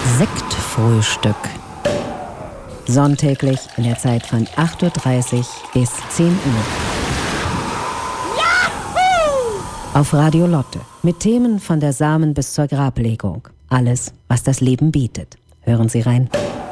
Sektfrühstück. Sonntäglich in der Zeit von 8:30 Uhr bis 10 Uhr. Auf Radio Lotte. Mit Themen von der Samen bis zur Grablegung. Alles, was das Leben bietet. Hören Sie rein.